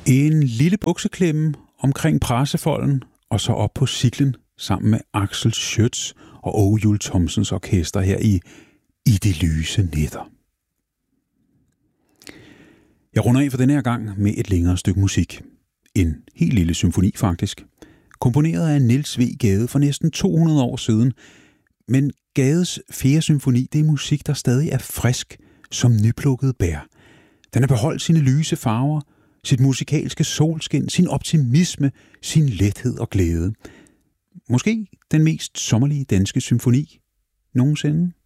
En lille bukseklemme omkring pressefolden, og så op på cyklen sammen med Axel Schøtz og Åge Juel Thomsens orkester her i de lyse nætter. Jeg runder af for denne her gang med et længere stykke musik. En helt lille symfoni faktisk. Komponeret af Niels W. Gade for næsten 200 år siden. Men Gades 4. symfoni, det er musik, der stadig er frisk som nyplukket bær. Den har beholdt sine lyse farver, sit musikalske solskin, sin optimisme, sin lethed og glæde. Måske den mest sommerlige danske symfoni nogensinde.